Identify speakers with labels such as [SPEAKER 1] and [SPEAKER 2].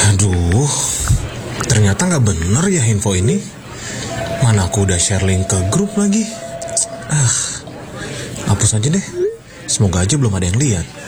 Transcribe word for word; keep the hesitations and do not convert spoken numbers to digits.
[SPEAKER 1] Aduh, ternyata nggak bener ya info ini. Mana aku udah share link ke grup lagi. Ah, hapus aja deh. Semoga aja belum ada yang lihat.